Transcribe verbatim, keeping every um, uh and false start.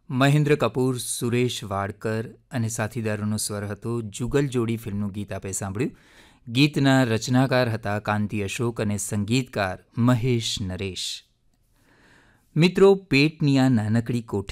મહેન્દ્ર કપૂર, સુરેશ વાડકર અને સાથીદારોનો સ્વર હતો. જુગલ જોડી ફિલ્મનું ગીત આપે સાંભળ્યું. ગીતના રચનાકાર હતા કાંતિ અશોક અને સંગીતકાર મહેશ નરેશ. મિત્રો, પેટની આ નાનકડી કોઠી